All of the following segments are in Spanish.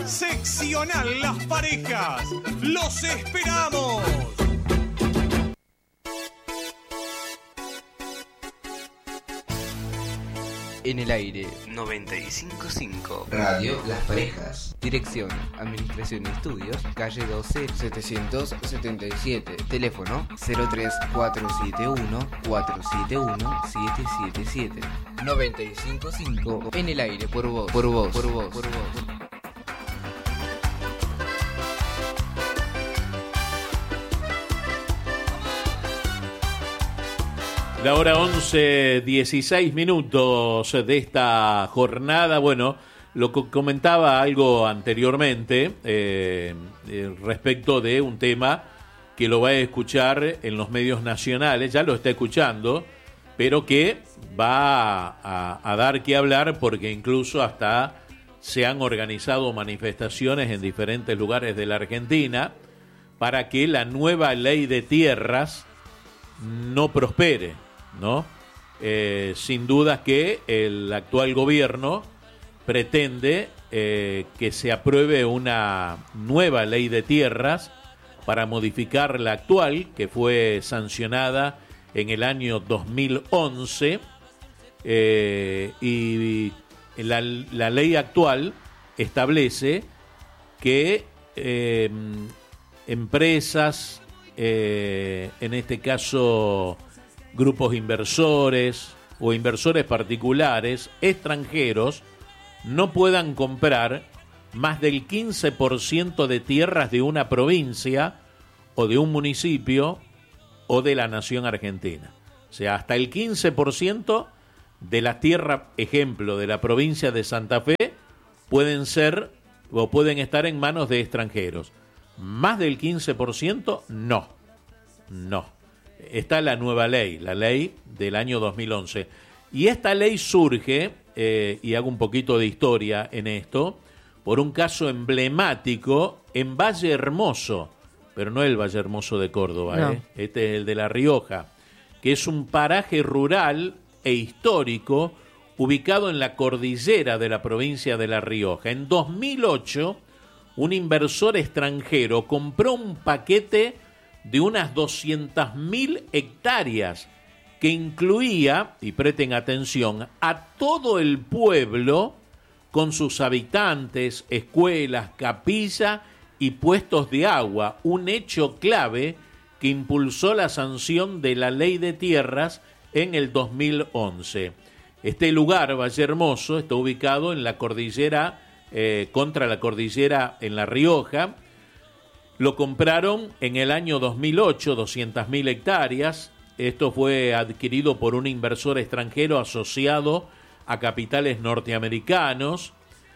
Seccional Las Parejas. ¡Los esperamos! En el aire 95.5 Radio Las Parejas. Dirección, Administración y Estudios, calle 12 777. Teléfono 03471 471 777. 95.5. En el aire, por vos. Por vos. Por vos. Por vos. La hora 11, 16 minutos de esta jornada. Bueno, lo que comentaba algo anteriormente respecto de un tema que lo va a escuchar en los medios nacionales, ya lo está escuchando, pero que va a dar que hablar porque incluso hasta se han organizado manifestaciones en diferentes lugares de la Argentina para que la nueva ley de tierras no prospere, ¿no? Sin duda que el actual gobierno pretende que se apruebe una nueva ley de tierras para modificar la actual, que fue sancionada en el año 2011, y la ley actual establece que empresas, en este caso grupos inversores o inversores particulares extranjeros, no puedan comprar más del 15% de tierras de una provincia o de un municipio o de la nación argentina. O sea, hasta el 15% de la tierra, ejemplo, de la provincia de Santa Fe, pueden ser o pueden estar en manos de extranjeros. Más del 15%, no. Está la nueva ley, la ley del año 2011. Y esta ley surge, y hago un poquito de historia en esto, por un caso emblemático en Valle Hermoso, pero no el Valle Hermoso de Córdoba, no. Este es el de La Rioja, que es un paraje rural e histórico ubicado en la cordillera de la provincia de La Rioja. En 2008, un inversor extranjero compró un paquete de unas 200.000 hectáreas que incluía, y presten atención, a todo el pueblo con sus habitantes, escuelas, capilla y puestos de agua, un hecho clave que impulsó la sanción de la Ley de Tierras en el 2011. Este lugar, Valle Hermoso, está ubicado en la cordillera, contra la cordillera en La Rioja. Lo compraron en el año 2008, 200.000 hectáreas. Esto fue adquirido por un inversor extranjero asociado a capitales norteamericanos.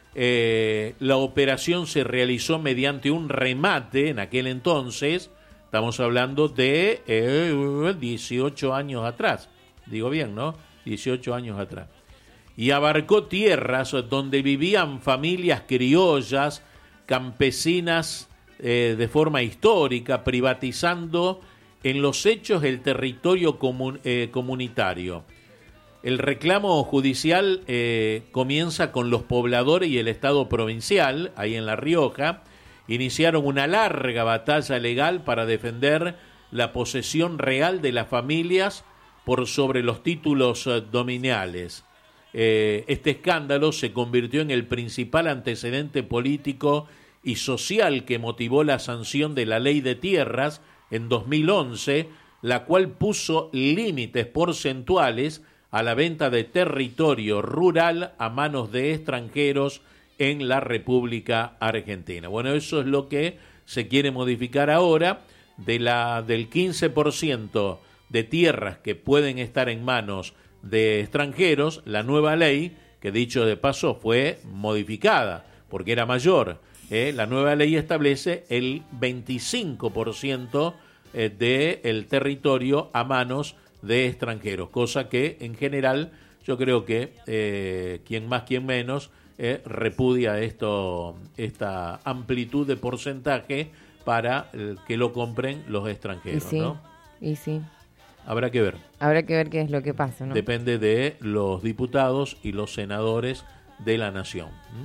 La operación se realizó mediante un remate en aquel entonces. Estamos hablando de 18 años atrás. Digo bien, ¿no? 18 años atrás. Y abarcó tierras donde vivían familias criollas, campesinas, de forma histórica, privatizando en los hechos el territorio comunitario. El reclamo judicial comienza con los pobladores y el Estado provincial, ahí en La Rioja. Iniciaron una larga batalla legal para defender la posesión real de las familias por sobre los títulos dominiales. Este escándalo se convirtió en el principal antecedente político y social que motivó la sanción de la Ley de Tierras en 2011, la cual puso límites porcentuales a la venta de territorio rural a manos de extranjeros en la República Argentina. Bueno, eso es lo que se quiere modificar ahora, del 15% de tierras que pueden estar en manos de extranjeros. La nueva ley, que dicho de paso fue modificada porque era mayor. La nueva ley establece el 25% del territorio a manos de extranjeros, cosa que en general yo creo que quien más, quien menos repudia esta amplitud de porcentaje para que lo compren los extranjeros, y sí, ¿no? Y sí. Habrá que ver. Habrá que ver qué es lo que pasa, ¿no? Depende de los diputados y los senadores de la nación.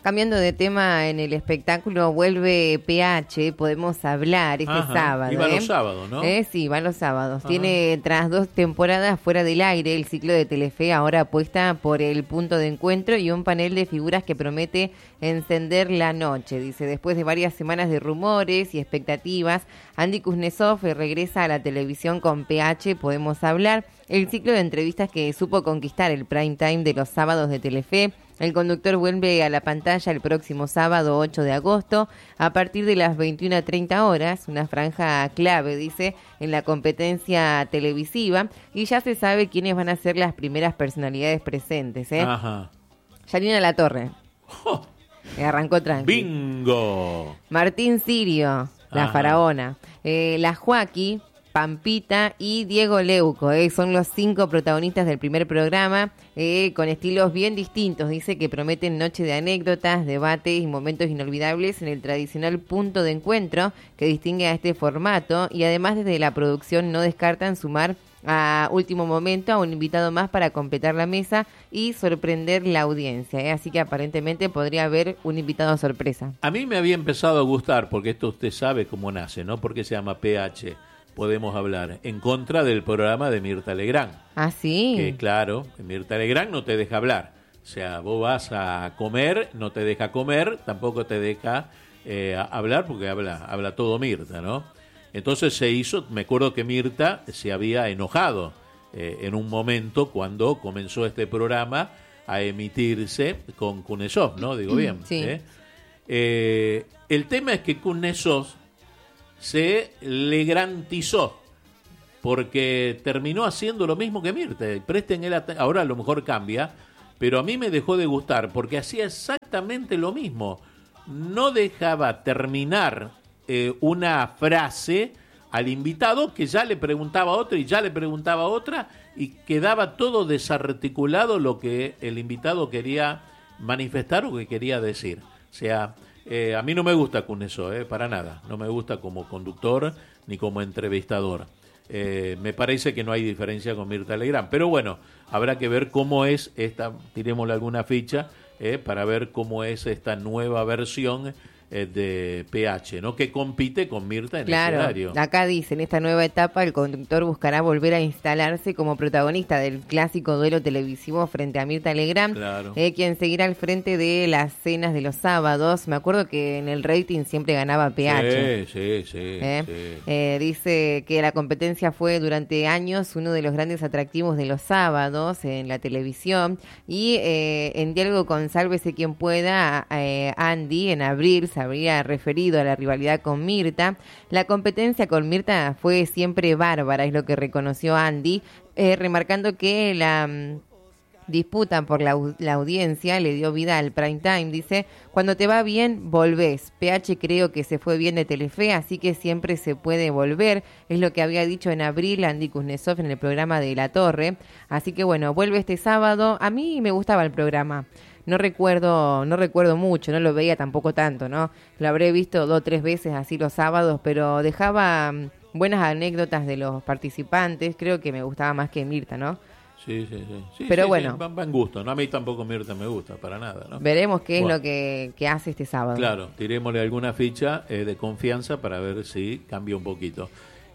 Cambiando de tema, en el espectáculo vuelve PH, Podemos Hablar, este sábado. Y va los sábados, ¿no? Sí, va los sábados. Tiene, tras 2 temporadas fuera del aire, el ciclo de Telefe ahora apuesta por el punto de encuentro y un panel de figuras que promete encender la noche. Dice, después de varias semanas de rumores y expectativas, Andy Kuznetsov regresa a la televisión con PH, Podemos Hablar, el ciclo de entrevistas que supo conquistar el prime time de los sábados de Telefe. El conductor vuelve a la pantalla el próximo sábado 8 de agosto a partir de las 21:30 horas, una franja clave, dice, en la competencia televisiva, y ya se sabe quiénes van a ser las primeras personalidades presentes. Ajá. Yanina Latorre. Oh, Arrancó tranqui. ¡Bingo! Martín Sirio, la Ajá. faraona. La Joaquí, Pampita y Diego Leuco, son los 5 protagonistas del primer programa, con estilos bien distintos. Dice que prometen noche de anécdotas, debates y momentos inolvidables en el tradicional punto de encuentro que distingue a este formato, y además desde la producción no descartan sumar a último momento a un invitado más para completar la mesa y sorprender la audiencia, así que aparentemente podría haber un invitado sorpresa. A mí me había empezado a gustar, porque esto usted sabe cómo nace, ¿no? Porque se llama PH, Podemos Hablar, en contra del programa de Mirta Legrand. Ah, sí. Que claro, Mirta Legrand no te deja hablar. O sea, vos vas a comer, no te deja comer, tampoco te deja hablar, porque habla todo Mirta, ¿no? Entonces se hizo, me acuerdo que Mirta se había enojado en un momento cuando comenzó este programa a emitirse con Kuznetsov, ¿no? Digo bien. Sí. El tema es que Kuznetsov se legrantizó, porque terminó haciendo lo mismo que Mirta. Ahora a lo mejor cambia, pero a mí me dejó de gustar, porque hacía exactamente lo mismo. No dejaba terminar una frase al invitado, que ya le preguntaba otra y ya le preguntaba otra, y quedaba todo desarticulado lo que el invitado quería manifestar o que quería decir. O sea, a mí no me gusta Kuznetsov, para nada. No me gusta como conductor ni como entrevistador. Me parece que no hay diferencia con Mirta Legrand. Pero bueno, habrá que ver cómo es esta, tirémosle alguna ficha, para ver cómo es esta nueva versión de PH, ¿no? Que compite con Mirta en el escenario. Acá dice, en esta nueva etapa el conductor buscará volver a instalarse como protagonista del clásico duelo televisivo frente a Mirta Legrand, Claro. Quien seguirá al frente de las cenas de los sábados. Me acuerdo que en el rating siempre ganaba PH. Sí. Dice que la competencia fue durante años uno de los grandes atractivos de los sábados en la televisión, y en diálogo con Sálvese quien pueda, Andy en abril se habría referido a la rivalidad con Mirta. La competencia con Mirta fue siempre bárbara, es lo que reconoció Andy, remarcando que la disputa por la audiencia le dio vida al prime time. Dice, cuando te va bien, volvés. PH creo que se fue bien de Telefe, así que siempre se puede volver. Es lo que había dicho en abril Andy Kuznetsov en el programa de La Torre. Así que bueno, vuelve este sábado. A mí me gustaba el programa. No recuerdo mucho, no lo veía tampoco tanto, ¿no? Lo habré visto 2 o 3 veces así los sábados, pero dejaba buenas anécdotas de los participantes. Creo que me gustaba más que Mirta, ¿no? Sí. Pero sí, bueno. Sí, va en gusto, ¿no? A mí tampoco Mirta me gusta, para nada, ¿no? Veremos qué Bueno. es lo que hace este sábado. Claro, tirémosle alguna ficha de confianza para ver si cambia un poquito.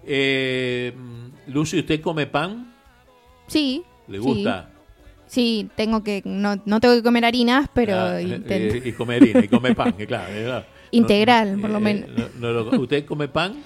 Lucy, ¿usted come pan? Sí. ¿Le gusta? Sí, no tengo que comer harinas, pero y come harina, y come pan, que claro. Integral, por lo menos. ¿Usted come pan?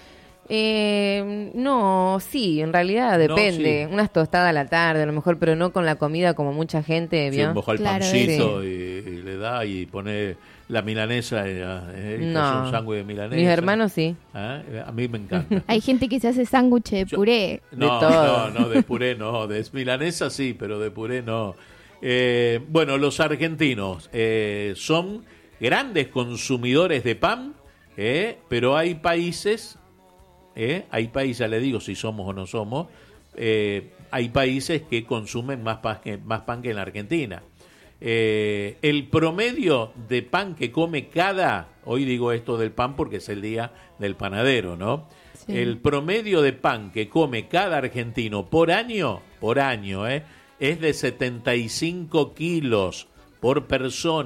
No, sí, en realidad depende. sí. Unas tostadas a la tarde, a lo mejor, pero no con la comida como mucha gente, Sí, ¿vio? moja el Claro, pancito y le da y pone la milanesa, y hace un sándwich de milanesa. Mis hermanos sí. ¿Ah? A mí me encanta. Hay gente que se hace sándwich de puré. No, todo. no, de puré no, de milanesa sí, pero de puré no. Bueno, los argentinos son grandes consumidores de pan, pero hay países, ya le digo si somos o no somos, hay países que consumen más pan que en la Argentina. El promedio de pan que come hoy digo esto del pan porque es el día del panadero, ¿no? Sí. El promedio de pan que come cada argentino por año, es de 75 kilos por persona.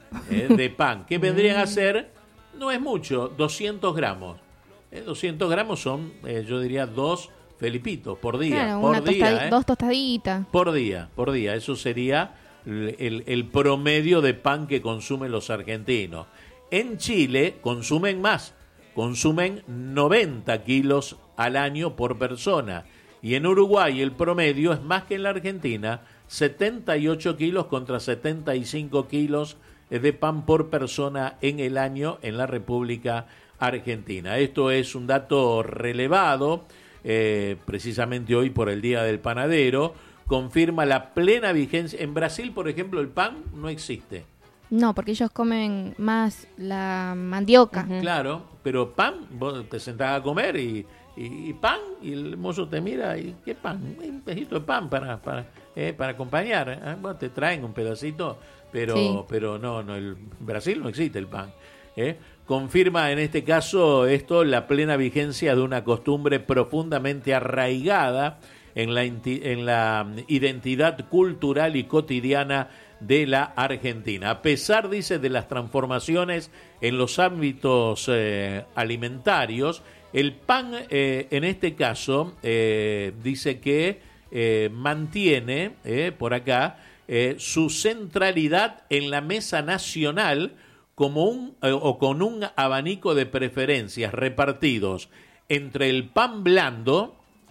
de pan. ¿Qué vendrían a ser? No es mucho, 200 gramos. 200 gramos son, yo diría, 2 felipitos por día. Claro, por día, 2 tostaditas. Por día. Eso sería el promedio de pan que consumen los argentinos. En Chile consumen más, consumen 90 kilos al año por persona. Y en Uruguay el promedio es más que en la Argentina, 78 kilos contra 75 kilos de pan por persona en el año en la República Argentina. Esto es un dato relevado, precisamente hoy por el Día del Panadero, confirma la plena vigencia. En Brasil, por ejemplo, el pan no existe. No, porque ellos comen más la mandioca. Claro, pero pan, vos te sentás a comer y pan, y el mozo te mira, y ¿qué pan? Un pedacito de pan para acompañar. Bueno, te traen un pedacito, pero no, en Brasil no existe el pan. Confirma en este caso esto la plena vigencia de una costumbre profundamente arraigada en la identidad cultural y cotidiana de la Argentina. A pesar, dice, de las transformaciones en los ámbitos alimentarios, el pan, en este caso, dice que mantiene, por acá, su centralidad en la mesa nacional como con un abanico de preferencias repartidos entre el pan blando,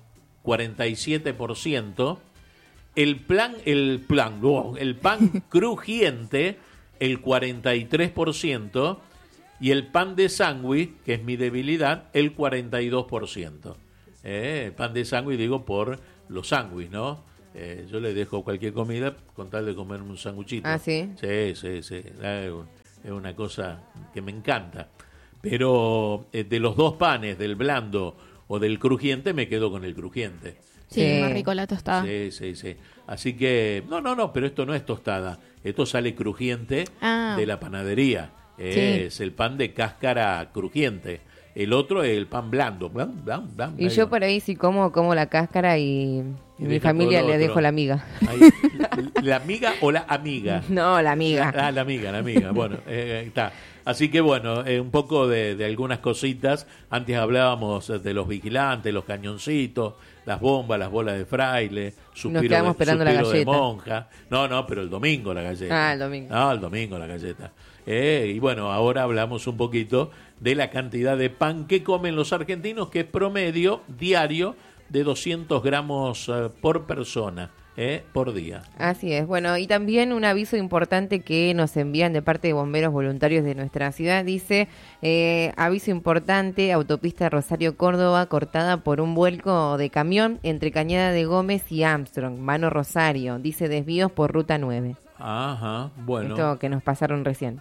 47%, el pan crujiente, el 43%, y el pan de sándwich, que es mi debilidad, el 42%. El pan de sándwich, digo, por los sándwiches, ¿no? Yo le dejo cualquier comida con tal de comerme un sándwichito. ¿Ah, sí? Sí. Es una cosa que me encanta. Pero de los dos panes, del blando o del crujiente, me quedo con el crujiente. Sí, más rico la tostada. Sí. Así que, no, pero esto no es tostada. Esto sale crujiente de la panadería. Es el pan de cáscara crujiente. El otro es el pan blando. Y yo por ahí sí como la cáscara y mi familia le dejo la miga. ¿La miga o la amiga? No, la miga. La amiga. Bueno, está. Así que bueno, un poco de algunas cositas. Antes hablábamos de los vigilantes, los cañoncitos, las bombas, las bolas de fraile, Nos quedamos esperando la galleta. de monja. No, pero el domingo la galleta. El domingo. No, el domingo la galleta. Y bueno, ahora hablamos un poquito de la cantidad de pan que comen los argentinos, que es promedio diario de 200 gramos por persona. Por día. Así es. Bueno, y también un aviso importante que nos envían de parte de bomberos voluntarios de nuestra ciudad. Dice, aviso importante, autopista Rosario-Córdoba cortada por un vuelco de camión entre Cañada de Gómez y Armstrong, Mano Rosario. Dice desvíos por Ruta 9. Ajá, bueno. Esto que nos pasaron recién.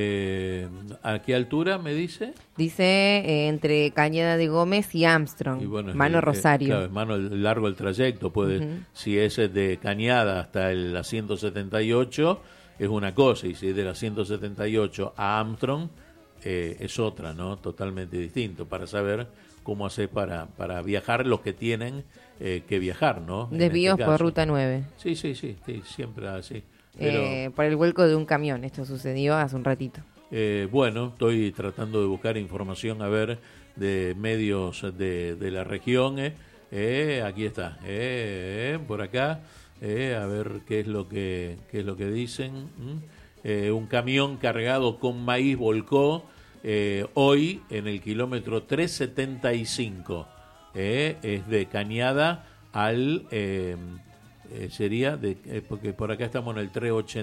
¿A qué altura me dice? Dice entre Cañada de Gómez y Armstrong, y bueno, Mano Rosario. Claro, es largo el trayecto, puede, si es de Cañada hasta la 178 es una cosa, y si es de la 178 a Armstrong es otra, ¿no? Totalmente distinto, para saber cómo hacer para viajar los que tienen que viajar, ¿no? Desvíos por Ruta 9. Sí, siempre así. Pero, por el vuelco de un camión, esto sucedió hace un ratito. Bueno, estoy tratando de buscar información, a ver, de medios de la región. Aquí está, por acá, a ver qué es lo que dicen. Un camión cargado con maíz volcó hoy en el kilómetro 375. Es de Cañada al... sería porque por acá estamos en el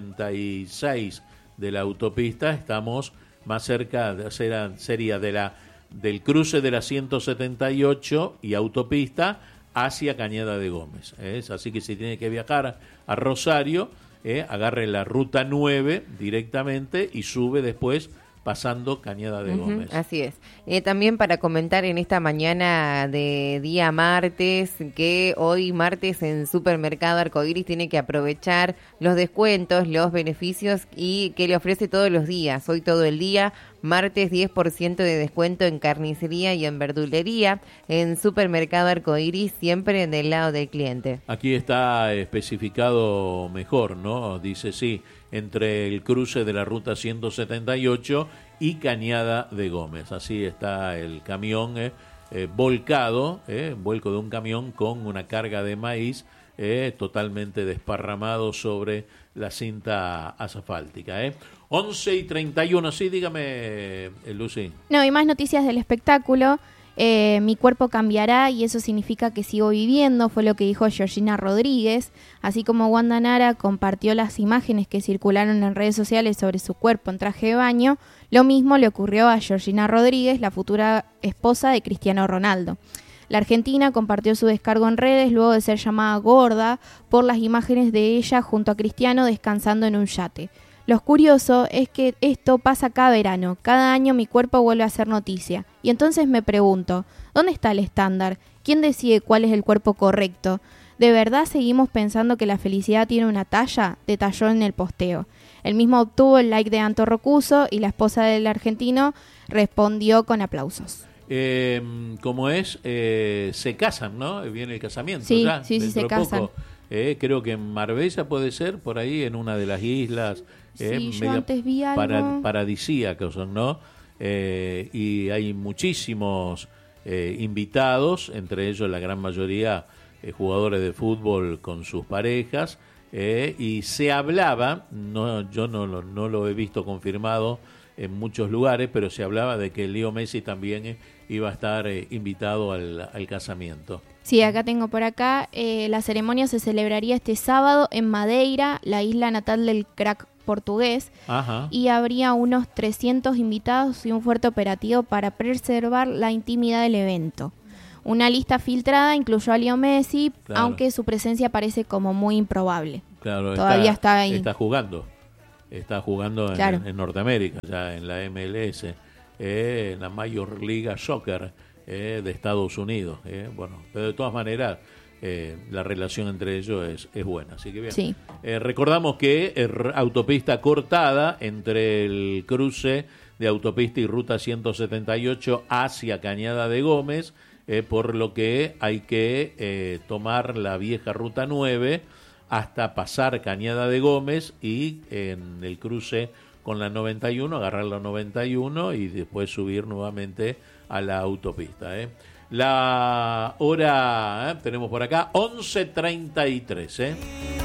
386 de la autopista, estamos más cerca, sería del cruce de la 178 y autopista hacia Cañada de Gómez. Así que si tiene que viajar a Rosario, agarre la ruta 9 directamente y sube después pasando Cañada de Gómez. Así es. También para comentar en esta mañana de día martes, que hoy martes en Supermercado Arcoiris tiene que aprovechar los descuentos, los beneficios y que le ofrece todos los días, hoy todo el día, Martes 10% de descuento en carnicería y en verdulería. En Supermercado Arcoiris, siempre del lado del cliente. Aquí está especificado mejor, ¿no? Dice sí, entre el cruce de la ruta 178 y Cañada de Gómez. Así está el camión volcado, vuelco de un camión con una carga de maíz totalmente desparramado sobre la cinta asfáltica. 11:31, sí, dígame, Lucy. No, hay más noticias del espectáculo. Mi cuerpo cambiará y eso significa que sigo viviendo, fue lo que dijo Georgina Rodríguez, así como Wanda Nara compartió las imágenes que circularon en redes sociales sobre su cuerpo en traje de baño. Lo mismo le ocurrió a Georgina Rodríguez, la futura esposa de Cristiano Ronaldo. La argentina compartió su descargo en redes luego de ser llamada gorda por las imágenes de ella junto a Cristiano descansando en un yate. Lo curioso es que esto pasa cada verano, cada año mi cuerpo vuelve a ser noticia. Y entonces me pregunto, ¿dónde está el estándar? ¿Quién decide cuál es el cuerpo correcto? ¿De verdad seguimos pensando que la felicidad tiene una talla? Detalló en el posteo. El mismo obtuvo el like de Anto Rocuso y la esposa del argentino respondió con aplausos. Como es, se casan, ¿no? Viene el casamiento. Sí, ya, sí, se casan. Creo que en Marbella puede ser, por ahí, en una de las islas. Sí, yo antes vi algo. Paradisíacos, ¿no? Y hay muchísimos invitados, entre ellos la gran mayoría jugadores de fútbol con sus parejas, y se hablaba, yo no lo he visto confirmado en muchos lugares, pero se hablaba de que Leo Messi también iba a estar invitado al casamiento. Sí, acá tengo por acá, la ceremonia se celebraría este sábado en Madeira, la isla natal del crack portugués. Ajá. Y habría unos 300 invitados y un fuerte operativo para preservar la intimidad del evento. Una lista filtrada incluyó a Leo Messi, claro, aunque su presencia parece como muy improbable. Claro, todavía está ahí. Está jugando claro, en Norteamérica, ya en la MLS, en la Major League Soccer de Estados Unidos. Bueno, pero de todas maneras la relación entre ellos es buena, así que bien. Sí. Recordamos que autopista cortada entre el cruce de autopista y ruta 178 hacia Cañada de Gómez, por lo que hay que tomar la vieja ruta 9 hasta pasar Cañada de Gómez y en el cruce con la 91, agarrar la 91 y después subir nuevamente a la autopista. La hora, tenemos por acá, 11:33.